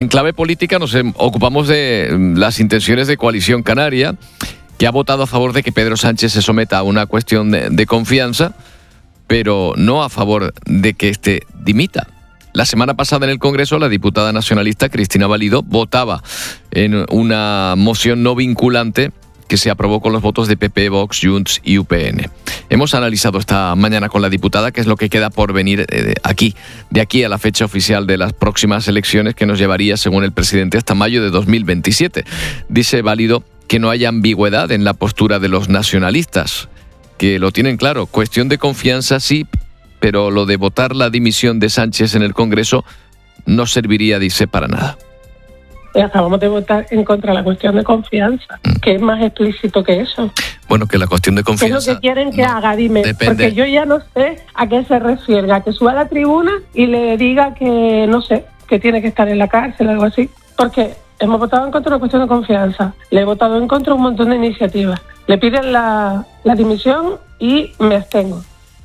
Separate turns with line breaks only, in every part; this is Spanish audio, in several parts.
En clave política nos ocupamos de las intenciones de Coalición Canaria, que ha votado a favor de que Pedro Sánchez se someta a una cuestión de confianza, pero no a favor de que éste dimita. La semana pasada en el Congreso, la diputada nacionalista Cristina Valido votaba en una moción no vinculante que se aprobó con los votos de PP, Vox, Junts y UPN. Hemos analizado esta mañana con la diputada qué es lo que queda por venir de aquí a la fecha oficial de las próximas elecciones, que nos llevaría, según el presidente, hasta mayo de 2027. Dice Valido que no haya ambigüedad en la postura de los nacionalistas, que lo tienen claro. Cuestión de confianza sí, pero lo de votar la dimisión de Sánchez en el Congreso no serviría, dice, para nada.
Acabamos de votar en contra de la cuestión de confianza, que es más explícito que eso.
Bueno, que la cuestión de confianza...
¿Qué es lo que quieren que haga? Dime,
depende.
Porque yo ya no sé a qué se refiere, a que suba a la tribuna y le diga que, no sé, que tiene que estar en la cárcel o algo así. Porque hemos votado en contra de la cuestión de confianza, le he votado en contra un montón de iniciativas. Le piden la dimisión y me abstengo.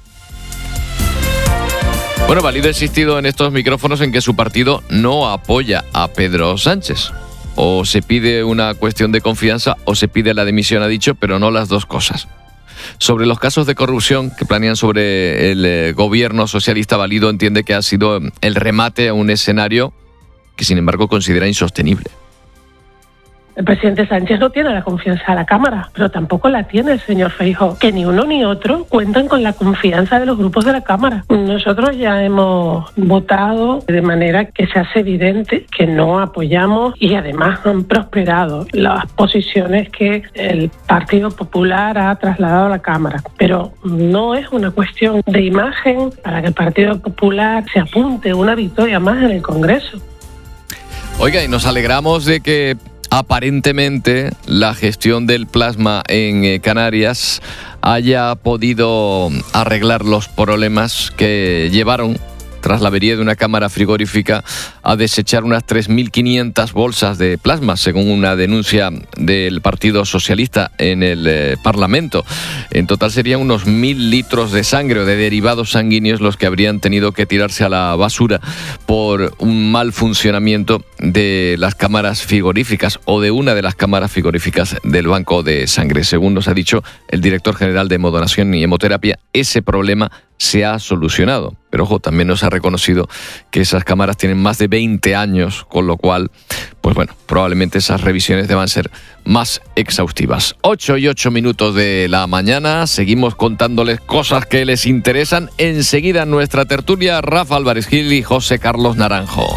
Bueno, Valido ha insistido en estos micrófonos en que su partido no apoya a Pedro Sánchez. O se pide una cuestión de confianza o se pide la dimisión, ha dicho, pero no las dos cosas. Sobre los casos de corrupción que planean sobre el gobierno socialista, Valido entiende que ha sido el remate a un escenario que, sin embargo, considera insostenible.
El presidente Sánchez no tiene la confianza de la Cámara, pero tampoco la tiene el señor Feijóo. Que ni uno ni otro cuentan con la confianza de los grupos de la Cámara. Nosotros ya hemos votado de manera que se hace evidente que no apoyamos, y además han prosperado las posiciones que el Partido Popular ha trasladado a la Cámara. Pero no es una cuestión de imagen para que el Partido Popular se apunte una victoria más en el Congreso.
Oiga, y nos alegramos de que aparentemente la gestión del plasma en Canarias haya podido arreglar los problemas que llevaron, tras la avería de una cámara frigorífica, a desechar unas 3.500 bolsas de plasma, según una denuncia del Partido Socialista en el Parlamento. En total serían unos 1.000 litros de sangre o de derivados sanguíneos los que habrían tenido que tirarse a la basura por un mal funcionamiento de las cámaras frigoríficas o de una de las cámaras frigoríficas del banco de sangre. Según nos ha dicho el director general de Hemodonación y Hemoterapia, ese problema se ha solucionado. Pero ojo, también nos ha reconocido que esas cámaras tienen más de 20 años, con lo cual, pues bueno, probablemente esas revisiones deban ser más exhaustivas. 8:08 de la mañana, seguimos contándoles cosas que les interesan. Enseguida en nuestra tertulia, Rafa Álvarez Gil y José Carlos Naranjo.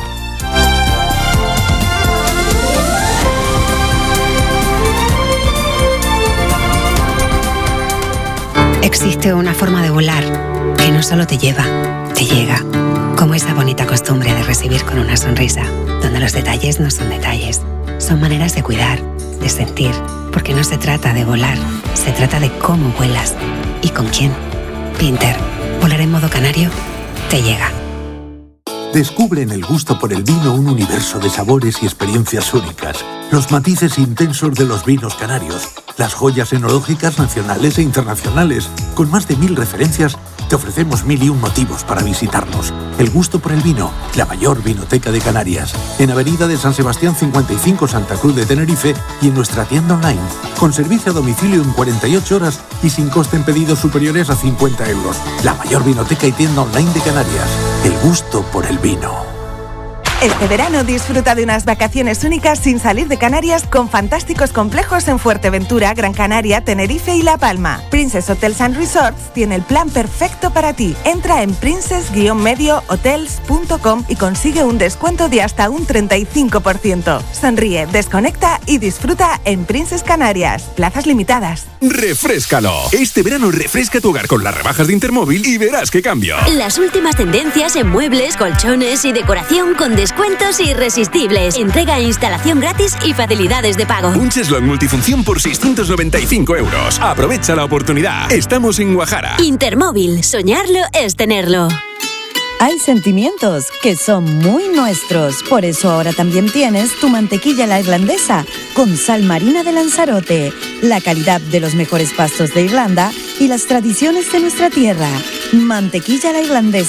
Existe una forma de volar que no solo te lleva, te llega. Como esa bonita costumbre de recibir con una sonrisa, donde los detalles no son detalles, son maneras de cuidar, de sentir, porque no se trata de volar, se trata de cómo vuelas y con quién. Pinter, volar en modo canario, te llega.
Descubre en el gusto por el vino un universo de sabores y experiencias únicas. Los matices intensos de los vinos canarios, las joyas enológicas nacionales e internacionales. Con más de 1.000 referencias, te ofrecemos 1.001 motivos para visitarnos. El gusto por el vino, la mayor vinoteca de Canarias. En Avenida de San Sebastián 55, Santa Cruz de Tenerife, y en nuestra tienda online. Con servicio a domicilio en 48 horas y sin coste en pedidos superiores a 50 euros. La mayor vinoteca y tienda online de Canarias. El gusto por el vino.
Este verano disfruta de unas vacaciones únicas sin salir de Canarias con fantásticos complejos en Fuerteventura, Gran Canaria, Tenerife y La Palma. Princess Hotels and Resorts tiene el plan perfecto para ti. Entra en princess-mediohotels.com y consigue un descuento de hasta un 35%. Sonríe, desconecta y disfruta en Princess Canarias. Plazas limitadas.
¡Refréscalo! Este verano refresca tu hogar con las rebajas de Intermóvil y verás qué cambio.
Las últimas tendencias en muebles, colchones y decoración con descuentos irresistibles. Entrega e instalación gratis y facilidades de pago.
Un cheslón multifunción por 695 euros. Aprovecha la oportunidad. Estamos en Guajara.
Intermóvil. Soñarlo es tenerlo.
Hay sentimientos que son muy nuestros. Por eso ahora también tienes tu mantequilla la irlandesa con sal marina de Lanzarote, la calidad de los mejores pastos de Irlanda y las tradiciones de nuestra tierra. Mantequilla la irlandesa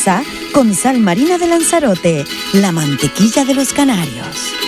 con sal marina de Lanzarote, la mantequilla de los canarios.